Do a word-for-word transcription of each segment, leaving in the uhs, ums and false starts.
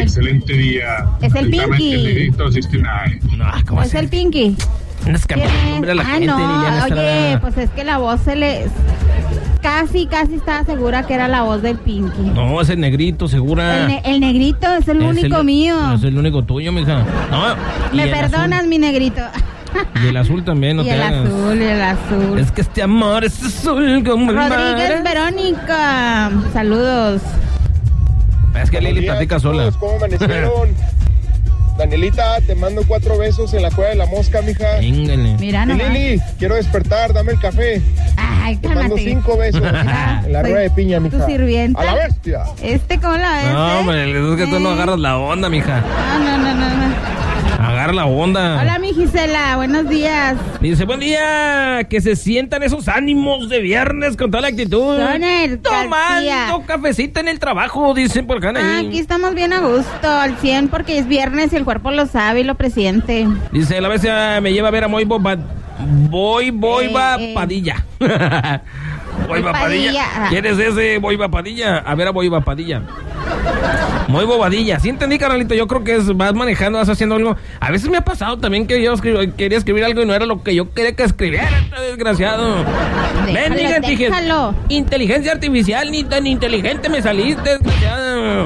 Excelente día. Es el Atentamente, Pinky. Negrito sesenta y nueve. No, ¿cómo Es el Pinky. No es que ¿Quién es? nombre a la Ah, gente, no, Liliana oye, Estrada. pues es que la voz se le... Casi, casi estaba segura que era la voz del Pinky. No, es el negrito, segura. El, ne- el negrito es el Es único el- mío. Es el único tuyo, mija. No, y Me el perdonas, azul. mi negrito. Y el azul también, no y te el hagas. azul, y el azul. Es que este amor es azul como el mar. Rodríguez Verónica. Saludos. Es que Lili Buenos días, platica sola. chicos, ¿cómo amanecieron? Danielita, te mando cuatro besos en la cueva de la mosca, mija. Íngale. Mira Y nomás. Lili, quiero despertar, dame el café. Ay, Te mando cálmate. cinco besos en la Soy rueda de piña, mija. tu sirvienta. A la bestia. Este, ¿cómo la ves? No, eh? hombre, es que tú no Eh. agarras la onda, mija. Ah, no, no, no, no. Agarra la onda. Hola, mi Gisela. Buenos días. Dice, buen día, que se sientan esos ánimos de viernes con toda la actitud. Soner Tomando García. cafecito en el trabajo, dicen por acá. Ah, ahí. aquí estamos bien a gusto, al cien, porque es viernes y el cuerpo lo sabe y lo presiente. Dice, la vez me lleva a ver a Moibo Ba- Voy, voy, Eh, va, eh. Padilla. Voy, va, Padilla. Padilla. ¿Quién es ese Voy, va, Padilla? A ver a Voy, va, Padilla. Muy bobadilla. Sí entendí, carnalito. Yo creo que es, vas manejando, vas haciendo algo. A veces me ha pasado también que yo escri- quería escribir algo y no era lo que yo quería que escribiera, este desgraciado. Déjalo, Bendiga inteligen- déjalo. inteligencia artificial, ni tan inteligente me saliste, desgraciado.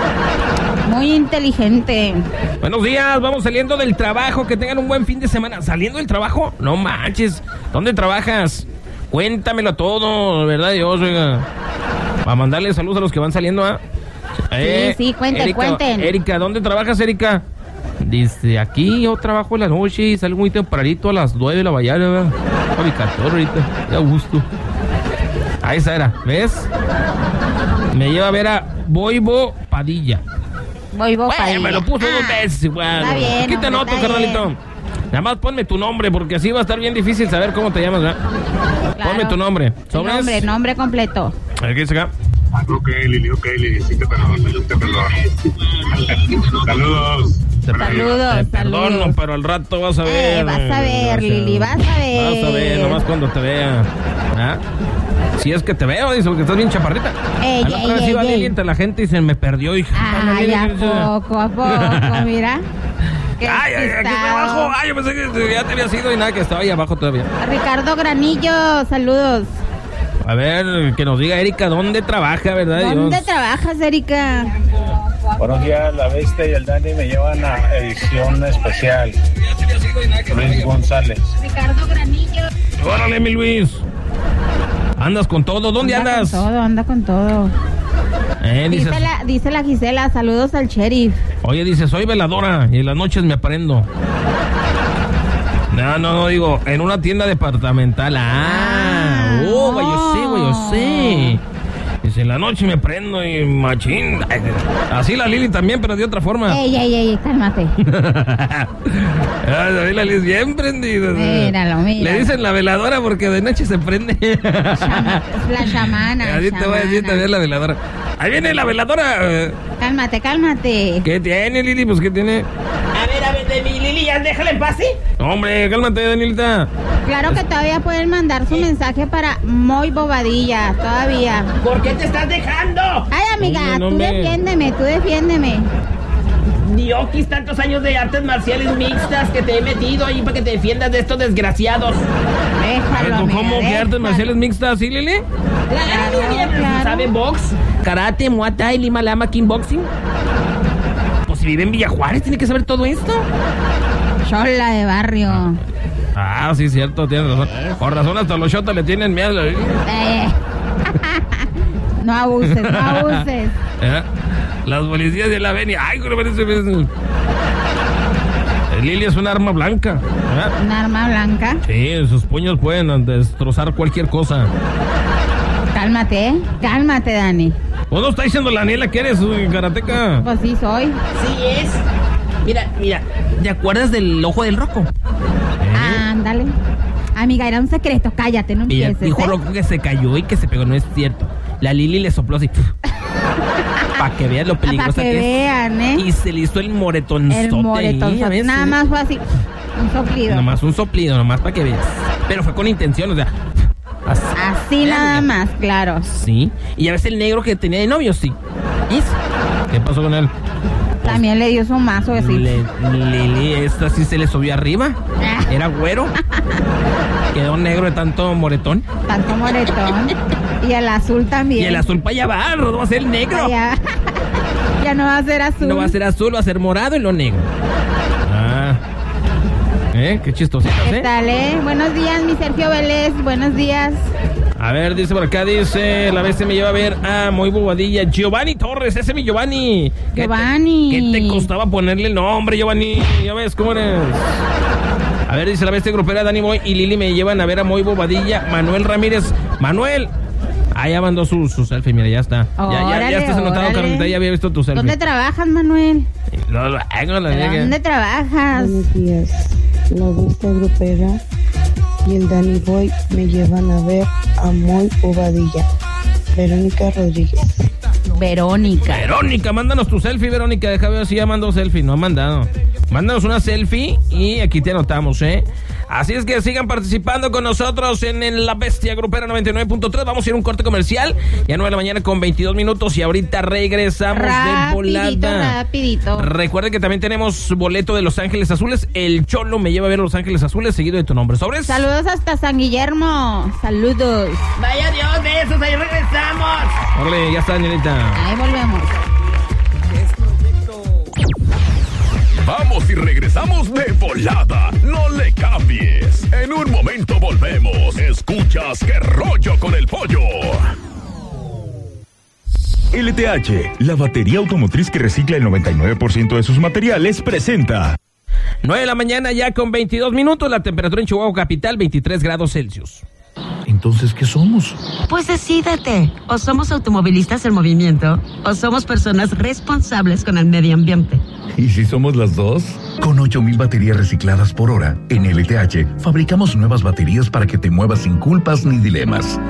Muy inteligente. Buenos días, vamos saliendo del trabajo, que tengan un buen fin de semana. ¿Saliendo del trabajo? No manches. ¿Dónde trabajas? Cuéntamelo todo, ¿verdad Dios? Oiga. Para mandarle saludos a los que van saliendo, ¿ah? Sí, sí, cuenten, Erika, cuenten. Erika, ¿dónde trabajas, Erika? Dice, aquí yo trabajo en la noche y salgo muy tempranito a las nueve de la mañana, ¿verdad? A mi catorce ahorita, ya a gusto. Ahí esa era, ¿ves? Me lleva a ver a Boibo Padilla. Voy, voy, Bueno, me lo puso dos veces, bueno. está bien, Aquí te hombre, noto, está carnalito. bien. Nada más ponme tu nombre, porque así va a estar bien difícil saber cómo te llamas, ¿verdad? Claro. Ponme tu nombre. ¿Sobres? Nombre, nombre completo. A ver, ¿qué dice acá? Ok, Lili, ok, Lili, sí te perdono, sí te perdono. Saludos. Te, Saludos, te perdono, saludos. pero al rato vas a ver. Eh, vas a ver, Lili, vas a ver. Vas a ver, nomás cuando te vea. ¿Ah? Si es que te veo, dice, porque estás bien chaparrita. Ey, A la otra ey, vez ey, iba ey. Lili entre la gente y se me perdió, hija. Ay, a poco, a poco, mira. Qué Ay, ay, aquí estoy despistado. abajo. Ay, yo pensé que ya te había sido y nada, que estaba ahí abajo todavía. Ricardo Granillo, saludos. A ver, que nos diga Erika dónde trabaja, ¿verdad? ¿Dónde Dios? trabajas, Erika? Buenos días, la Bestia y el Dani me llevan a edición especial. Luis González. Ricardo Granillo. Órale, mi Luis. ¿Andas con todo? ¿Dónde Anda andas? Con todo, anda con todo. Eh, dices, Dice la, dice la Gisela, saludos al sheriff. oye, dice, soy veladora y en las noches me aprendo. No, no, no, digo, en una tienda departamental. Ah, Ah, oh, güey, yo sé, no. güey, yo sé. Dice, en la noche me prendo y machín. Así la Lili también, pero de otra forma. Ey, ey, ey, cálmate. Así la Lili bien prendida. Míralo, míralo. Le dicen la veladora porque de noche se prende. Chama- es la chamana. Así te voy a decir chamana. también la veladora. Ahí viene la veladora. Cálmate, cálmate. ¿Qué tiene, Lili? Pues, ¿qué tiene? A ver, a ver, de mi Lili, ya déjala en paz, ¿sí? Hombre, cálmate, Danielita. Claro que todavía pueden mandar su mensaje para Muy Bobadilla, todavía. ¿Por qué te estás dejando? Ay, amiga, Hombre, no, tú hombre. defiéndeme, tú defiéndeme. Diokis, tantos años de artes marciales mixtas que te he metido ahí para que te defiendas de estos desgraciados. A ver, Déjalo, ¿tú amiga, cómo que artes déjalo. marciales mixtas, sí, Lili? Claro, Claro, mira, claro. ¿sabe box? Karate, Muay Thai, Lima Lama, kickboxing. Pues si vive en Villa Juárez, tiene que saber todo esto. Chola de barrio. Ah, sí, cierto, tienes razón. Por razón hasta los shotas le tienen miedo. ¿Eh? Eh. No abuses, no abuses. Las policías de la avenida. Ay, ¿cómo parece? El Lili es un arma blanca. ¿Eh? Un arma blanca. Sí, sus puños pueden destrozar cualquier cosa. Cálmate, ¿eh? Cálmate, Dani. ¿Vos no está diciendo la Aniela que eres uy, karateca? Pues sí soy. Sí es. Mira, mira, ¿te acuerdas del ojo del Rocco? Ándale. Amiga, era un secreto, cállate, no Mira, empieces. dijo ¿eh? Rocco que se cayó y que se pegó, no es cierto. La Lili le sopló así. Para que vean lo Para peligrosa que que es. vean, ¿eh? Y se le hizo el moretón. El moretón. Nada más fue así. Un soplido. Nomás un soplido, nomás para que veas. Pero fue con intención, o sea. Así, Así nada más, claro. Sí. Y ya ves el negro que tenía de novio, sí. ¿Y? ¿Qué pasó con él? También le dio su mazo así. Le- Lili, esta sí se le subió arriba. Era güero. Quedó negro de tanto moretón. Tanto moretón. Y el azul también. Y el azul para allá va, no va a ser el negro. Ya, ya no va a ser azul. No va a ser azul, va a ser morado y lo negro. Ah. ¿Eh? Qué chistositas, ¿Qué ¿eh? tal, eh? Buenos días, mi Sergio Vélez. Buenos días. A ver, dice por acá, dice, la bestia me lleva a ver a Muy Bobadilla. Giovanni Torres, ese es mi Giovanni. ¿Qué te- Giovanni. ¿Qué te costaba ponerle el nombre, Giovanni? Ya ves cómo eres. A ver, dice la bestia grupera, Dani Boy y Lili me llevan a ver a Muy Bobadilla. Manuel Ramírez. Manuel. Ah, ya mandó su, su selfie, mira, ya está. Ya, ya, Órale, ya estás anotado, órale. Carlita, ya había visto tu selfie. ¿Dónde trabajas, Manuel? No, no, ay, no la diga. ¿Dónde trabajas? Buenos días. La bestia grupera y el Danny Boy me llevan a ver a Moy Bobadilla. Verónica Rodríguez. Verónica. Verónica, mándanos tu selfie, Verónica. Deja ver si ya mandó selfie. No ha mandado. Mándanos una selfie y aquí te anotamos, ¿eh? Así es que sigan participando con nosotros en, en La Bestia Grupera noventa y nueve punto tres. Vamos a ir a un corte comercial. Ya nueve de la mañana con veintidós minutos y ahorita regresamos de volada. Rapidito, rapidito. Recuerden que también tenemos boleto de Los Ángeles Azules. El Cholo me lleva a ver a Los Ángeles Azules seguido de tu nombre. ¿Sobres? Saludos hasta San Guillermo. Saludos. Vaya Dios, besos, ahí regresamos. Órale, ya está, Danielita. Ahí volvemos. Vamos y regresamos de volada. No le cambies. En un momento volvemos. Escuchas Qué Rollo con el Pollo. L T H, la batería automotriz que recicla el noventa y nueve por ciento de sus materiales, presenta. nueve de la mañana ya con veintidós minutos. La temperatura en Chihuahua capital, veintitrés grados Celsius. Entonces, ¿qué somos? Pues decídete, o somos automovilistas en movimiento, o somos personas responsables con el medio ambiente. ¿Y si somos las dos? Con ocho mil baterías recicladas por hora, en L T H fabricamos nuevas baterías para que te muevas sin culpas ni dilemas.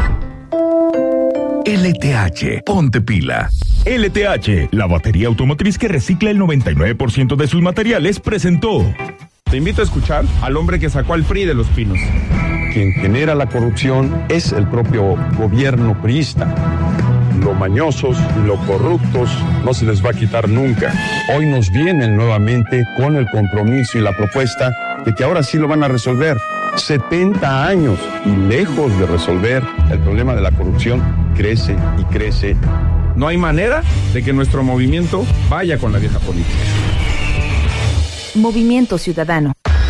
L T H, ponte pila. L T H, la batería automotriz que recicla el noventa y nueve por ciento de sus materiales, presentó. Te invito a escuchar al hombre que sacó al P R I de Los Pinos. Quien genera la corrupción es el propio gobierno priista. Lo mañosos y lo corruptos no se les va a quitar nunca. Hoy nos vienen nuevamente con el compromiso y la propuesta de que ahora sí lo van a resolver. setenta años y lejos de resolver el problema de la corrupción, crece y crece. No hay manera de que nuestro movimiento vaya con la vieja política. Movimiento Ciudadano.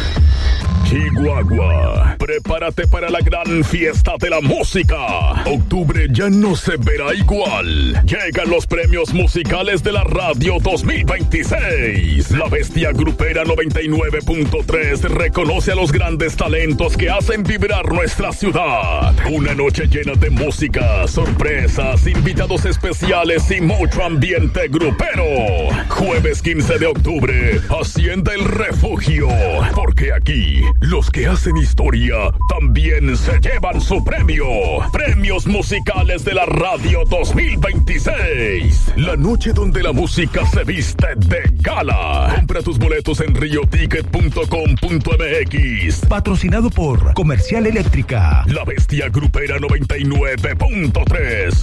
Chihuahua, prepárate para la gran fiesta de la música. Octubre ya no se verá igual. Llegan los premios musicales de la radio dos mil veintiséis. La Bestia Grupera noventa y nueve punto tres reconoce a los grandes talentos que hacen vibrar nuestra ciudad. Una noche llena de música, sorpresas, invitados especiales y mucho ambiente grupero. Jueves quince de octubre, Hacienda El Refugio, porque aquí los que hacen historia también se llevan su premio. Premios musicales de la radio dos mil veintiséis. La noche donde la música se viste de gala. Compra tus boletos en rio ticket punto com punto m x. Patrocinado por Comercial Eléctrica. La Bestia Grupera noventa y nueve punto tres.